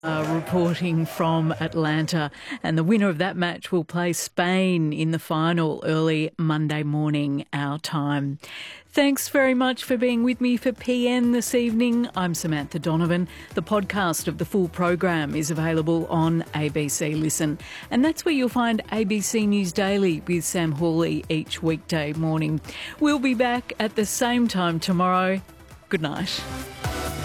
Reporting from Atlanta, and the winner of that match will play Spain in the final early Monday morning our time. Thanks very much for being with me for PN this evening. I'm Samantha Donovan. The podcast of the full program is available on ABC Listen, and that's where you'll find ABC News Daily with Sam Hawley each weekday morning. We'll be back at the same time tomorrow. Good night.